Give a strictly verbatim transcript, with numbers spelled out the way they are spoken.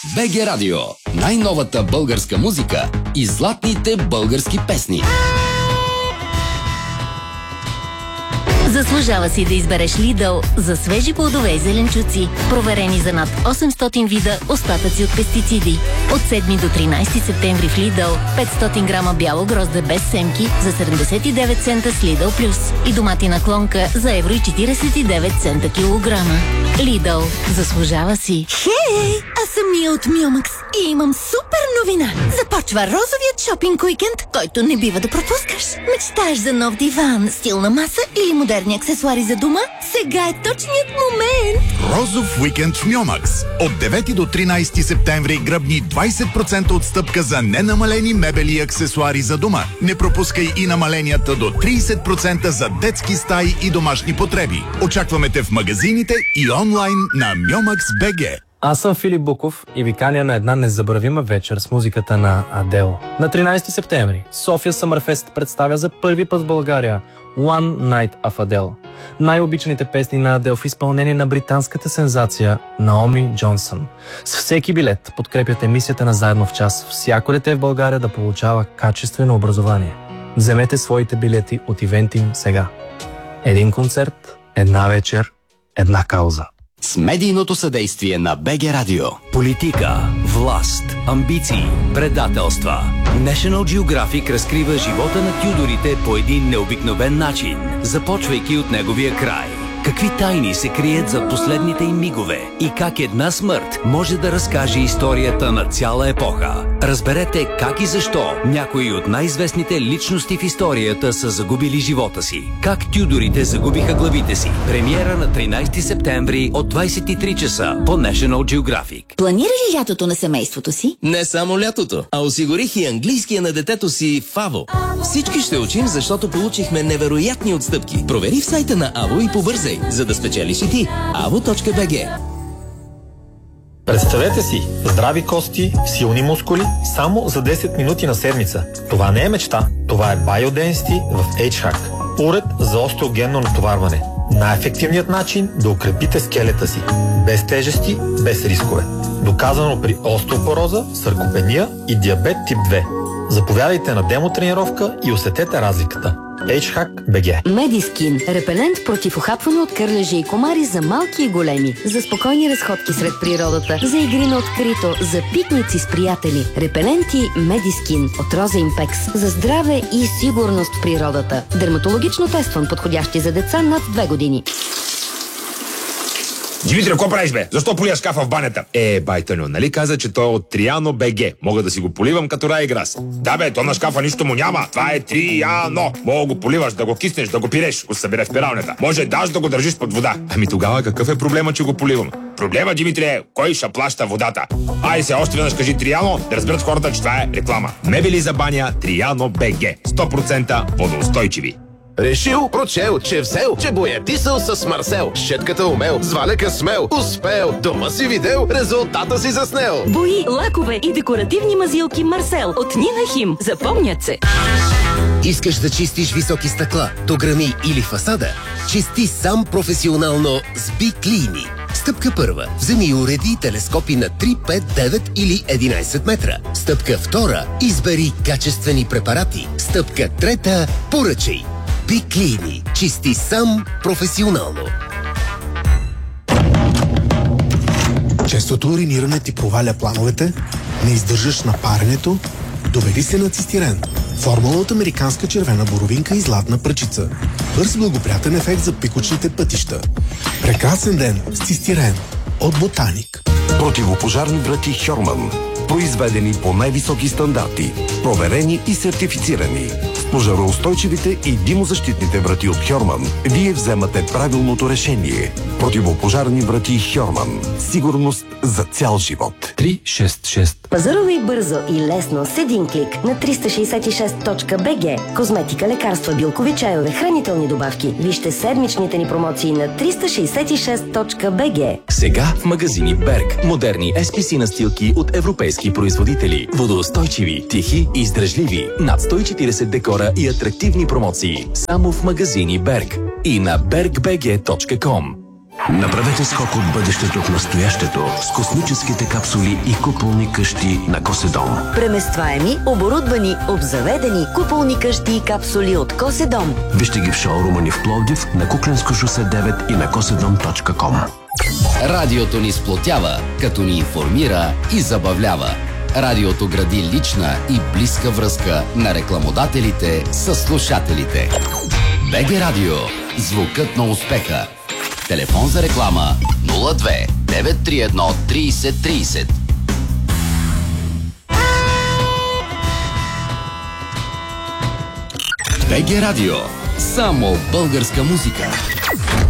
Б Г Радио. Най-новата българска музика и златните български песни. Заслужава си да избереш Lidl за свежи плодове и зеленчуци, проверени за над осемстотин вида остатъци от пестициди. От седми до тринайсети септември в Lidl петстотин грама бяло грозде без семки за седемдесет и девет цента с Lidl Plus и доматина клонка за евро и четирийсет и девет цента килограма. Lidl, заслужава си. Хей, аз съм Мия от Мюмакс и имам супер новина. Започва розовият шопинг уикенд, който не бива да пропускаш. Мечтаеш за нов диван, стилна маса или модерни аксесуари за дома? Сега е точният момент! Розов уикенд в Мюмакс. От девети до тринайсети септември гръбни двайсет процента отстъпка за ненамалени мебели и аксесуари за дома. Не пропускай и намаленията до трийсет процента за детски стаи и домашни потреби. Очакваме те в магазините и онлайн на Мюмакс точка Б Г. Аз съм Филип Буков и ви каня на една незабравима вечер с музиката на Адел. На тринайсети септември София Съмърфест представя за първи път в България One Night of Adele. Най-обичаните песни на Адел в изпълнение на британската сензация Наоми Джонсън. С всеки билет подкрепят емисията на Заедно в час. Всяко дете в България да получава качествено образование. Вземете своите билети от Ивентим сега. Един концерт, една вечер, една кауза. С медийното съдействие на Б Г Радио. Политика, власт, амбиции, предателства. National Geographic разкрива живота на Тюдорите по един необикновен начин, започвайки от неговия край. Какви тайни се крият за последните им мигове и как една смърт може да разкаже историята на цяла епоха. Разберете как и защо някои от най-известните личности в историята са загубили живота си. Как Тюдорите загубиха главите си. Премиера на тринайсети септември от двайсет и три часа по National Geographic. Планира ли лятото на семейството си? Не само лятото, а осигурих и английския на детето си в АВО. Всички ще учим, защото получихме невероятни отстъпки. Провери в сайта на АВО и побързай, за да спечелиш и ти. АВО точка Б Г. Представете си, здрави кости, силни мускули, само за десет минути на седмица. Това не е мечта, това е Biodensity в H-Hack. Уред за остеогенно натоварване. Най-ефективният начин да укрепите скелета си. Без тежести, без рискове. Доказано при остеопороза, саркопения и диабет тип две. Заповядайте на демо тренировка и усетете разликата. H-Hack Б Г. Медискин. Репелент против ухапване от кърлежи и комари за малки и големи. За спокойни разходки сред природата. За игри на открито. За пикници с приятели. Репеленти Медискин от Роза Импекс. За здраве и сигурност в природата. Дерматологично тестван, подходящи за деца над две години. Димитре, какво правиш, бе? Защо полия шкафа в банята? Е, байтаню, нали каза, че той е от Триано Б Г. Мога да си го поливам като Райграс. Да, бе, то на шкафа нищо му няма. Това е Триано. Мога го поливаш, да го киснеш, да го пиреш, го събере в пиралнята. Може даже да го държиш под вода. Ами тогава какъв е проблема, че го поливам? Проблема, Димитре, е кой ще плаща водата. Ай се, още веднъж кажи Триано, да разберат хората, че това е реклама. Мебели за баня Триано Б Г. сто процента водоустойчиви. Решил, прочел, че взел, че боядисал с Марсел. Щетката умел, зваляка смел, успел. Дома си видел, резултата си заснел. Бои, лакове и декоративни мазилки Марсел от Нина Хим. Запомнят се. Искаш да чистиш високи стъкла, дограми или фасада? Чисти сам професионално с Биклини. Стъпка първа. Вземи и уреди телескопи на три, пет, девет или единайсет метра. Стъпка втора. Избери качествени препарати. Стъпка трета. Поръчай. Биклини. Чисти сам професионално. Честото уриниране ти проваля плановете, не издържаш на паренето, доведи се на цистирен. Формула от американска червена боровинка и златна пръчица. Бърз благоприятен ефект за пикочните пътища. Прекрасен ден с цистирен от Ботаник. Противопожарни врати Хьорман. Произведени по най-високи стандарти. Проверени и сертифицирани. С пожароустойчивите и димозащитните врати от Хьорман вие вземате правилното решение. Противопожарни врати Хьорман. Сигурност за цял живот. три шест шест. Пазарувай бързо и лесно с един клик на триста шейсет и шест точка Б Г. Козметика, лекарства, билкови чайове, хранителни добавки. Вижте седмичните ни промоции на триста шейсет и шест точка Б Г. Сега в магазини Берг. Модерни Ес Пи Си настилки от европейски производители. Водоустойчиви, тихи и издръжливи. Над сто и четирийсет декора и атрактивни промоции. Само в магазини Берг. И на берг б г точка ком. Направете скок от бъдещето в настоящето с космическите капсули и куполни къщи на Коседом. Преместваеми, оборудвани, обзаведени куполни къщи и капсули от Коседом. Вижте ги в шоурума ни в Пловдив, на Кукленско шосе девет и на коседом точка ком. Радиото ни сплотява, като ни информира и забавлява. Радиото гради лична и близка връзка на рекламодателите с слушателите. БГ Радио. Звукът на успеха. Телефон за реклама нула две девет три едно трийсет трийсет. БГ Радио. Само българска музика.